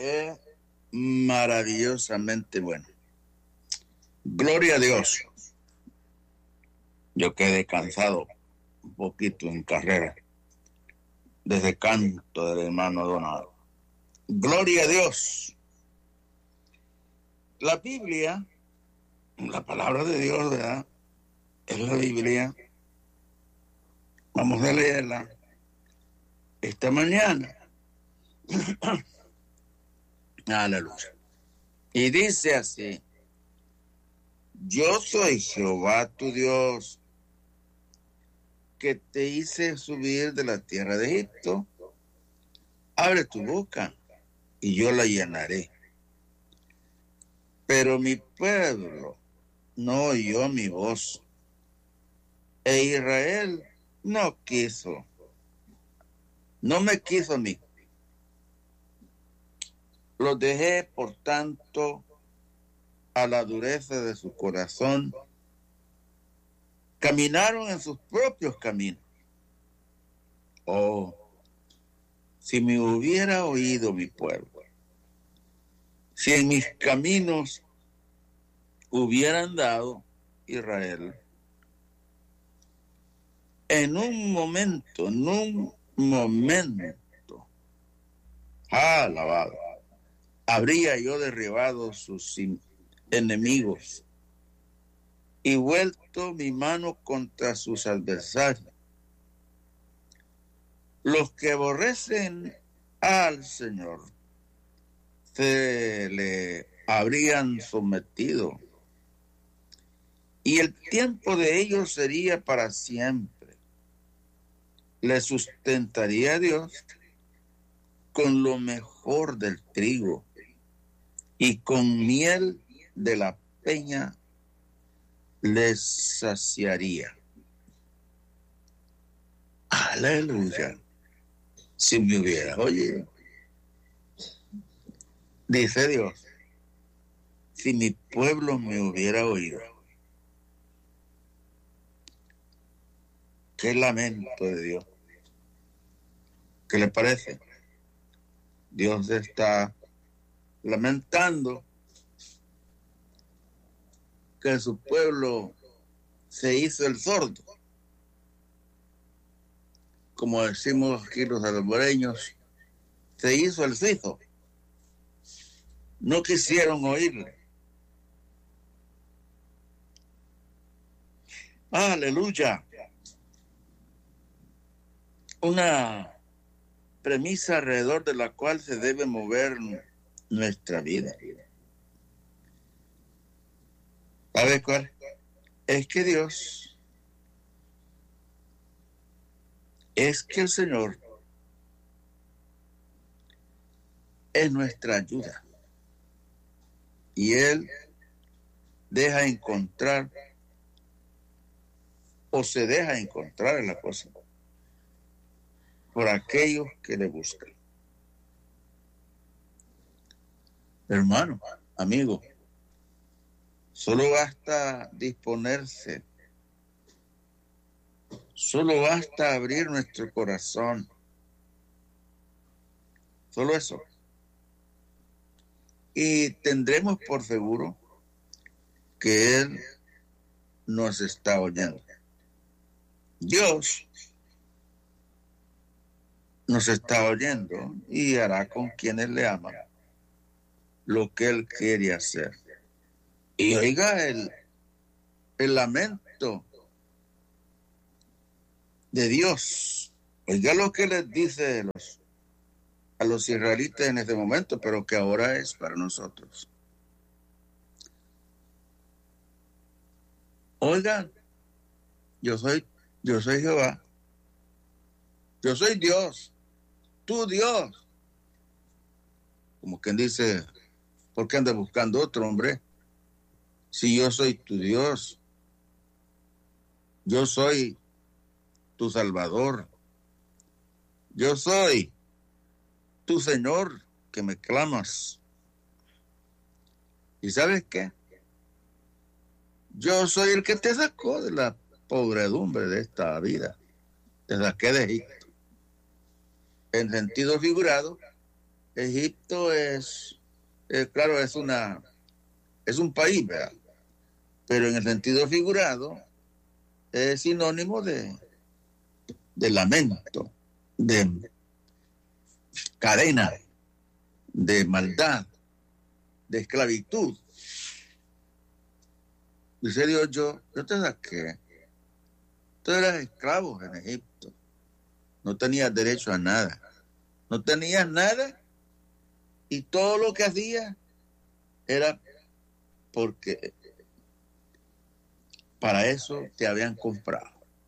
es maravillosamente bueno. Gloria a Dios. Yo quedé cansado un poquito en carrera desde canto del hermano Donado. Gloria a Dios. La Biblia, la palabra de Dios, ¿verdad? Es la Biblia. Vamos a leerla esta mañana. Aleluya. Y dice así: yo soy Jehová tu Dios, que te hice subir de la tierra de Egipto. Abre tu boca y yo la llenaré. Pero mi pueblo no oyó mi voz, e Israel no me quiso a mí. Los dejé, por tanto, a la dureza de su corazón. Caminaron en sus propios caminos. Oh, si me hubiera oído mi pueblo, si en mis caminos hubiera andado Israel, en un momento, alabado, habría yo derribado sus enemigos y vuelto mi mano contra sus adversarios. Los que aborrecen al Señor se le habrían sometido, y el tiempo de ellos sería para siempre. Le sustentaría a Dios con lo mejor del trigo, y con miel de la peña les saciaría. Aleluya. Si me hubiera oído, dice Dios, si mi pueblo me hubiera oído. Qué lamento de Dios. ¿Qué le parece? Dios está lamentando que su pueblo se hizo el sordo. Como decimos aquí los salvadoreños, se hizo el suizo. No quisieron oírle. Aleluya. Una premisa alrededor de la cual se debe mover nuestra vida. ¿Sabe cuál? Es que Dios, es que el Señor es nuestra ayuda. Y Él deja encontrar, o se deja encontrar en la cosa, por aquellos que le buscan. Hermano, amigo, solo basta disponerse, solo basta abrir nuestro corazón, solo eso. Y tendremos por seguro que Él nos está oyendo. Dios nos está oyendo y hará con quienes le aman lo que Él quiere hacer. Y oiga el lamento de Dios. Oiga lo que les dice a los israelitas en este momento, pero que ahora es para nosotros. Oigan, yo soy Jehová. Yo soy Dios. Tu Dios. Como quien dice, ¿por qué andas buscando otro, hombre? Si yo soy tu Dios, yo soy tu Salvador, yo soy tu Señor que me clamas. ¿Y sabes qué? Yo soy el que te sacó de la pobredumbre de esta vida. Te saqué de Egipto. En sentido figurado, Egipto claro, es un país, ¿verdad? Pero en el sentido figurado es sinónimo de lamento, de cadena, de maldad, de esclavitud. Dice Dios, yo te saqué. Tú eras esclavo en Egipto. No tenías derecho a nada. No tenías nada y todo lo que hacías era porque para eso te habían comprado.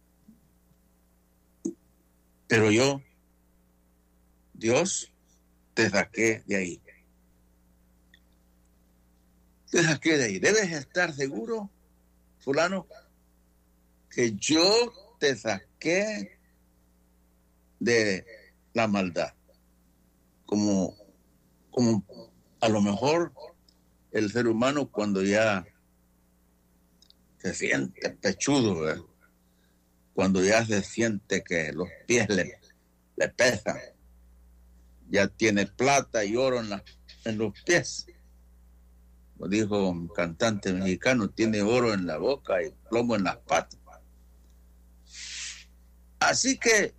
Pero yo, Dios, te saqué de ahí. Te saqué de ahí. Debes estar seguro, fulano, que yo te saqué de la maldad. Como a lo mejor el ser humano cuando ya se siente pechudo, ¿verdad? Cuando ya se siente que los pies le pesan, ya tiene plata y oro en los pies. Como dijo un cantante mexicano, tiene oro en la boca y plomo en las patas. Así que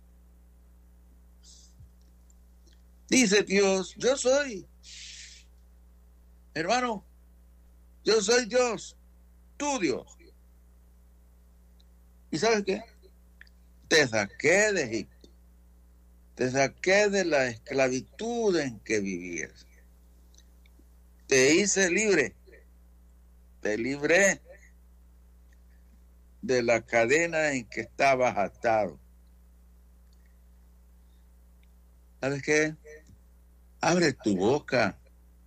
dice Dios, yo soy, hermano, yo soy Dios, tu Dios. ¿Y sabes qué? Te saqué de Egipto, te saqué de la esclavitud en que vivías. Te hice libre, te libré de la cadena en que estabas atado. ¿Sabes qué? Abre tu boca,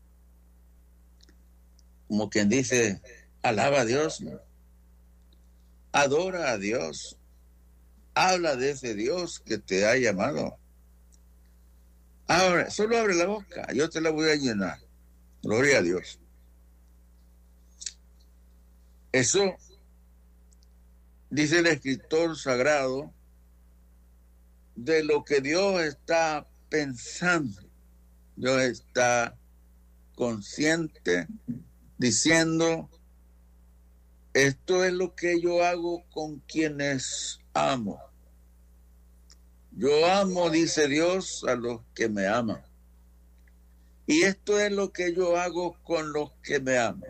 como quien dice, alaba a Dios, ¿no? Adora a Dios, habla de ese Dios que te ha llamado. Ahora, solo abre la boca, yo te la voy a llenar. Gloria a Dios. Eso dice el escritor sagrado de lo que Dios está pensando. Dios está consciente diciendo, esto es lo que yo hago con quienes amo. Yo amo, dice Dios, a los que me aman. Y esto es lo que yo hago con los que me aman.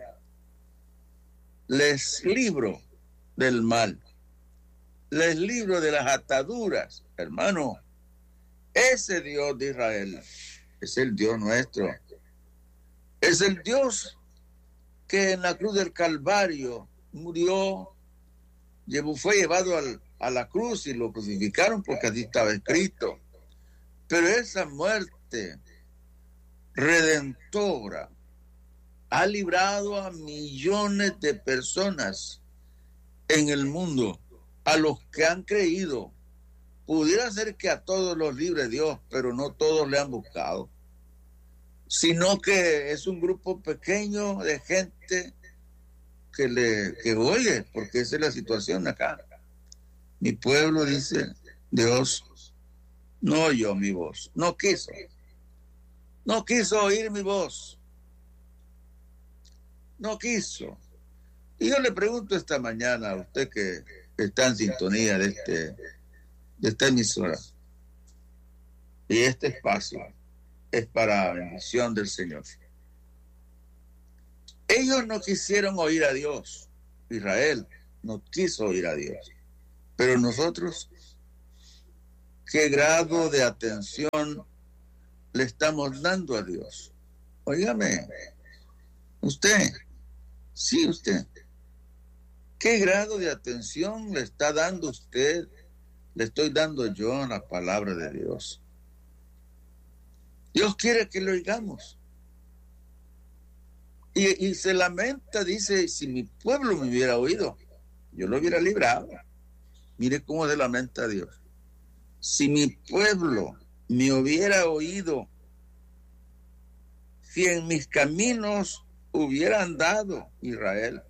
Les libro del mal. Les libro de las ataduras. Hermano, ese Dios de Israel es el Dios nuestro. Es el Dios que en la cruz del Calvario murió, fue llevado a la cruz y lo crucificaron porque así estaba escrito. Pero esa muerte redentora ha librado a millones de personas en el mundo, a los que han creído. Pudiera ser que a todos los libre Dios, pero no todos le han buscado, sino que es un grupo pequeño de gente que oye, porque esa es la situación acá. Mi pueblo, dice Dios, no oyó mi voz, no quiso oír mi voz, no quiso. Y yo le pregunto esta mañana a usted que está en sintonía de esta emisora, y este espacio es para bendición del Señor. Ellos no quisieron oír a Dios. Israel no quiso oír a Dios. Pero nosotros, ¿qué grado de atención le estamos dando a Dios? Óigame, usted, sí, usted. ¿Qué grado de atención le está dando usted? Le estoy dando yo a la palabra de Dios. Dios quiere que lo oigamos. Y se lamenta, dice, si mi pueblo me hubiera oído, yo lo hubiera librado. Mire cómo se lamenta Dios. Si mi pueblo me hubiera oído, si en mis caminos hubiera andado Israel.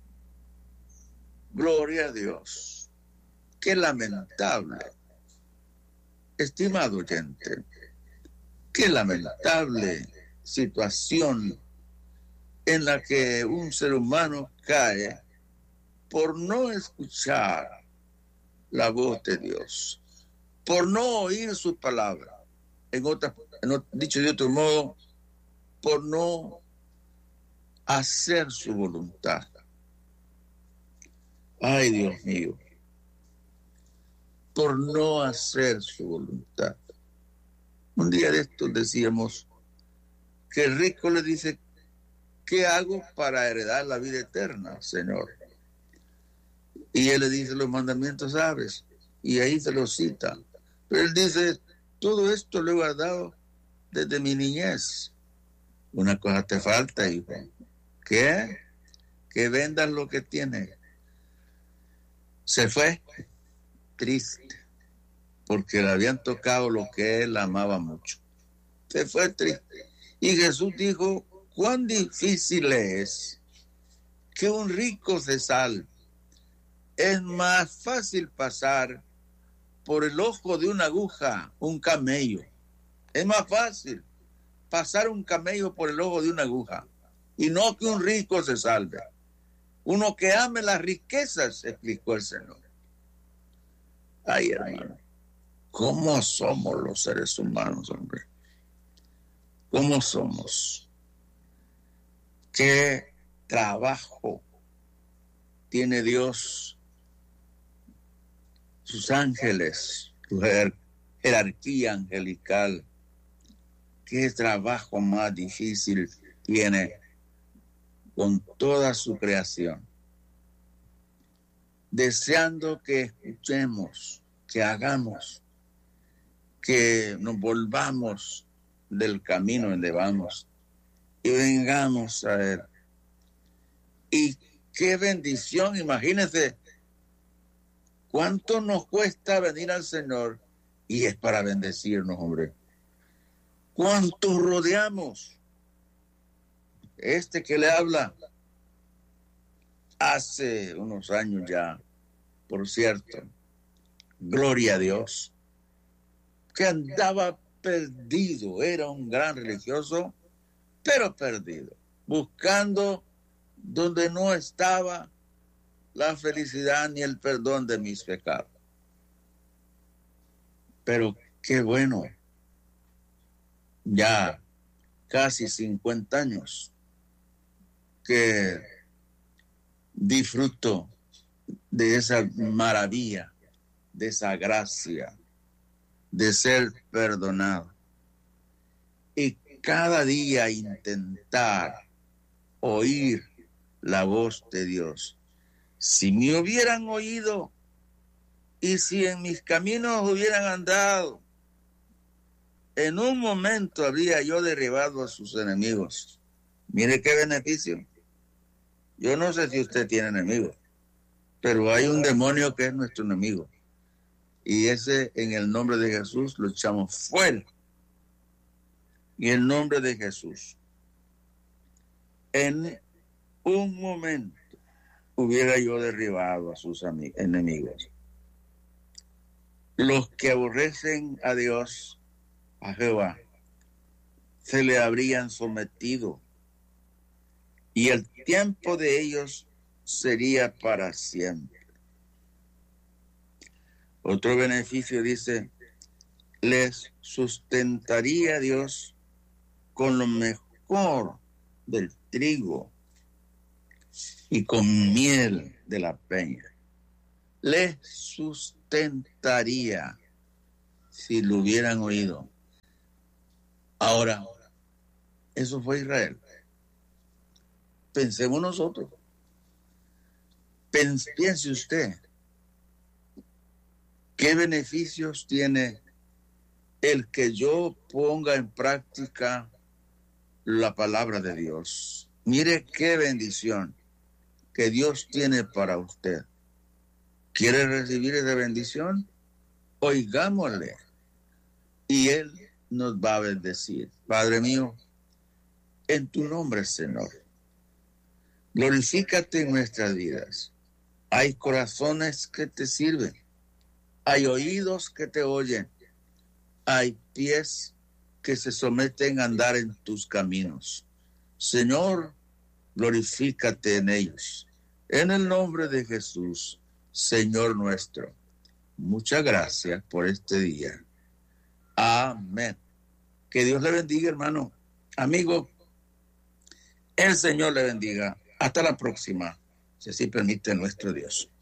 Gloria a Dios. Qué lamentable. Estimado oyente, Qué lamentable situación en la que un ser humano cae por no escuchar la voz de Dios, por no oír su palabra. Dicho de otro modo, por no hacer su voluntad. Ay, Dios mío, por no hacer su voluntad. Un día de estos decíamos que el rico le dice, ¿qué hago para heredar la vida eterna, Señor? Y él le dice, los mandamientos sabes, y ahí se los cita. Pero él dice, todo esto lo he guardado desde mi niñez. Una cosa te falta, hijo. ¿Qué? Que vendas lo que tienes. Se fue triste, porque le habían tocado lo que él amaba mucho. Se fue triste. Y Jesús dijo, cuán difícil es que un rico se salve. Es más fácil pasar por el ojo de una aguja un camello. Es más fácil pasar un camello por el ojo de una aguja y no que un rico se salve. Uno que ame las riquezas, explicó el Señor. Ay, hermano, ¿cómo somos los seres humanos, hombre? ¿Cómo somos? ¿Qué trabajo tiene Dios, sus ángeles, su jerarquía angelical? ¿Qué trabajo más difícil tiene con toda su creación? Deseando que escuchemos, que hagamos, que nos volvamos del camino donde vamos y vengamos a Él. Y qué bendición, imagínense cuánto nos cuesta venir al Señor y es para bendecirnos, hombre. ¿Cuánto rodeamos? Este que le habla hace unos años ya, por cierto, gloria a Dios, que andaba perdido, era un gran religioso, pero perdido, buscando donde no estaba la felicidad ni el perdón de mis pecados. Pero qué bueno, ya casi 50 años que disfruto de esa maravilla, de esa gracia, de ser perdonado. Y cada día intentar oír la voz de Dios. Si me hubieran oído y si en mis caminos hubieran andado, en un momento habría yo derribado a sus enemigos. Mire qué beneficio. Yo no sé si usted tiene enemigos, pero hay un demonio que es nuestro enemigo. Y ese, en el nombre de Jesús, lo echamos fuera. En el nombre de Jesús. En un momento hubiera yo derribado a sus enemigos. Los que aborrecen a Dios, a Jehová, se le habrían sometido y el tiempo de ellos sería para siempre. Otro beneficio dice, les sustentaría Dios con lo mejor del trigo y con miel de la peña. Les sustentaría si lo hubieran oído. Ahora, eso fue Israel. Pensemos nosotros. Piense usted. ¿Qué beneficios tiene el que yo ponga en práctica la palabra de Dios? Mire qué bendición que Dios tiene para usted. ¿Quiere recibir esa bendición? Oigámosle. Y Él nos va a bendecir. Padre mío, en tu nombre, Señor, glorifícate en nuestras vidas. Hay corazones que te sirven. Hay oídos que te oyen. Hay pies que se someten a andar en tus caminos. Señor, glorifícate en ellos. En el nombre de Jesús, Señor nuestro. Muchas gracias por este día. Amén. Que Dios le bendiga, hermano. Amigo, el Señor le bendiga. Hasta la próxima, si así permite nuestro Dios.